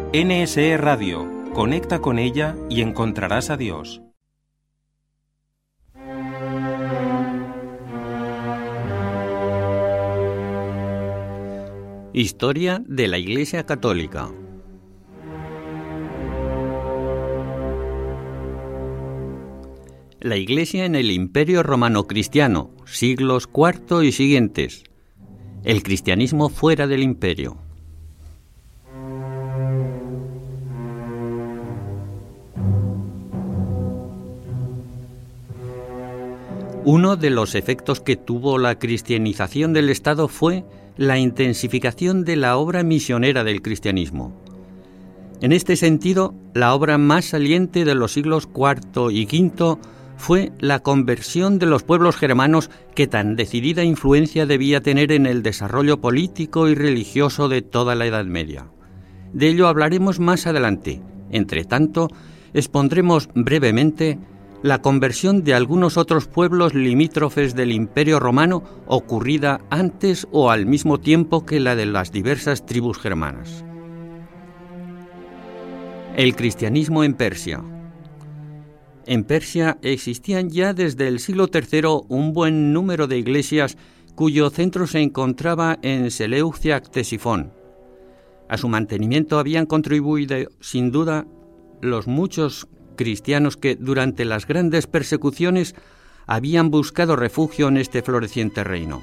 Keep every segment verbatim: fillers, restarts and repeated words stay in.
N S E Radio. Conecta con ella y encontrarás a Dios. Historia de la Iglesia Católica. La Iglesia en el Imperio Romano Cristiano, siglos cuarto y siguientes. El cristianismo fuera del imperio. Uno de los efectos que tuvo la cristianización del Estado fue la intensificación de la obra misionera del cristianismo. En este sentido, la obra más saliente de los siglos cuarto y quinto fue la conversión de los pueblos germanos que tan decidida influencia debía tener en el desarrollo político y religioso de toda la Edad Media. De ello hablaremos más adelante. Entre tanto, expondremos brevemente la conversión de algunos otros pueblos limítrofes del Imperio Romano ocurrida antes o al mismo tiempo que la de las diversas tribus germanas. El cristianismo en Persia. En Persia existían ya desde el siglo tercero un buen número de iglesias cuyo centro se encontraba en Seleucia Ctesifón. A su mantenimiento habían contribuido, sin duda, los muchos cristianos que durante las grandes persecuciones habían buscado refugio en este floreciente reino.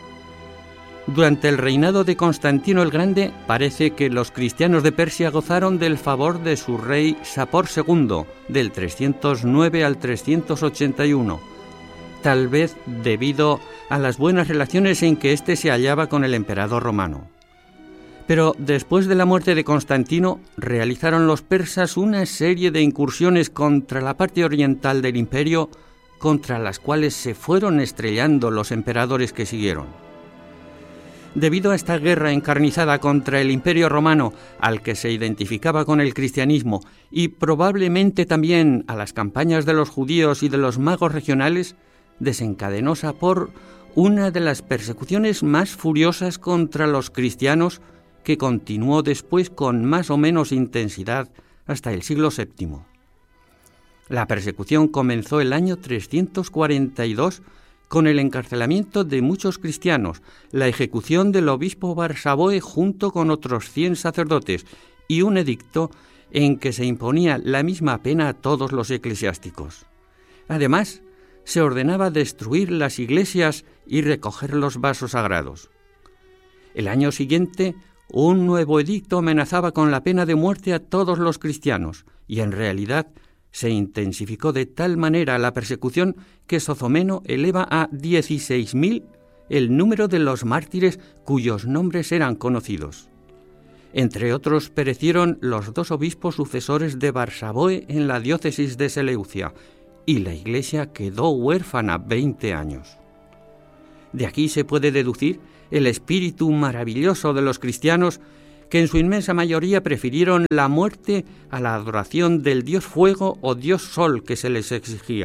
Durante el reinado de Constantino el Grande, parece que los cristianos de Persia gozaron del favor de su rey Sapor segundo, del trescientos nueve al trescientos ochenta y uno, tal vez debido a las buenas relaciones en que éste se hallaba con el emperador romano. Pero después de la muerte de Constantino, realizaron los persas una serie de incursiones contra la parte oriental del imperio, contra las cuales se fueron estrellando los emperadores que siguieron. Debido a esta guerra encarnizada contra el Imperio Romano, al que se identificaba con el cristianismo, y probablemente también a las campañas de los judíos y de los magos regionales, desencadenó Sapor una de las persecuciones más furiosas contra los cristianos, que continuó después con más o menos intensidad hasta el siglo séptimo. La persecución comenzó el año trescientos cuarenta y dos con el encarcelamiento de muchos cristianos, la ejecución del obispo Barsaboe junto con otros cien sacerdotes y un edicto en que se imponía la misma pena a todos los eclesiásticos. Además, se ordenaba destruir las iglesias y recoger los vasos sagrados. El año siguiente, un nuevo edicto amenazaba con la pena de muerte a todos los cristianos, y en realidad se intensificó de tal manera la persecución que Sozomeno eleva a dieciséis mil el número de los mártires cuyos nombres eran conocidos. Entre otros perecieron los dos obispos sucesores de Barsaboe en la diócesis de Seleucia, y la iglesia quedó huérfana veinte años. De aquí se puede deducir el espíritu maravilloso de los cristianos, que en su inmensa mayoría prefirieron la muerte a la adoración del dios fuego o dios sol que se les exigía.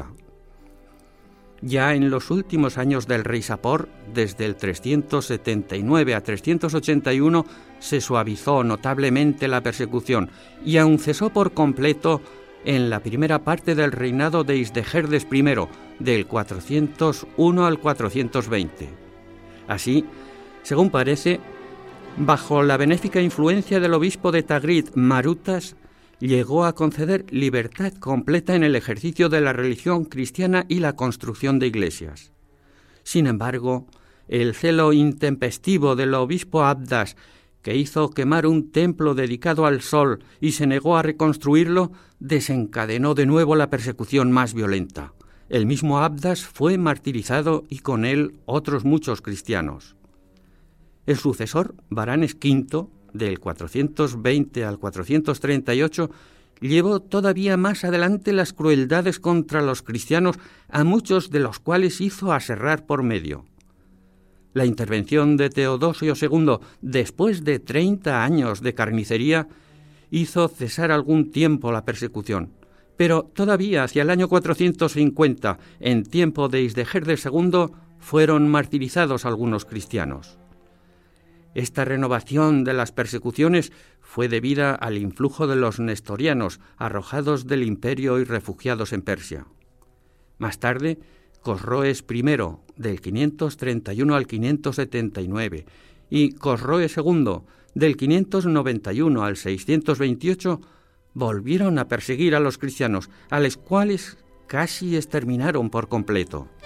Ya en los últimos años del rey Sapor, desde el trescientos setenta y nueve a trescientos ochenta y uno, se suavizó notablemente la persecución y aun cesó por completo en la primera parte del reinado de Isdejerdes primero, del cuatrocientos uno al cuatrocientos veinte. Así, según parece, bajo la benéfica influencia del obispo de Tagrit, Marutas, llegó a conceder libertad completa en el ejercicio de la religión cristiana y la construcción de iglesias. Sin embargo, el celo intempestivo del obispo Abdas, que hizo quemar un templo dedicado al sol y se negó a reconstruirlo, desencadenó de nuevo la persecución más violenta. El mismo Abdas fue martirizado y con él otros muchos cristianos. El sucesor, Baranes quinto, del cuatrocientos veinte al cuatrocientos treinta y ocho, llevó todavía más adelante las crueldades contra los cristianos, a muchos de los cuales hizo aserrar por medio. La intervención de Teodosio segundo, después de treinta años de carnicería, hizo cesar algún tiempo la persecución, pero todavía hacia el año cuatrocientos cincuenta, en tiempo de Isdejerdes segundo, fueron martirizados algunos cristianos. Esta renovación de las persecuciones fue debida al influjo de los nestorianos, arrojados del imperio y refugiados en Persia. Más tarde, Cosroes primero, del quinientos treinta y uno al quinientos setenta y nueve, y Cosroes segundo, del quinientos noventa y uno al seiscientos veintiocho, volvieron a perseguir a los cristianos, a los cuales casi exterminaron por completo.